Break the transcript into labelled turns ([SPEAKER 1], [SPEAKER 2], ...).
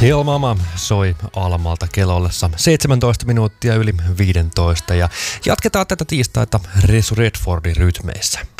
[SPEAKER 1] Hill Mama soi Almalta kello ollessa 17 minuuttia yli 15 ja jatketaan tätä tiistaita Resu Redfordin rytmeissä.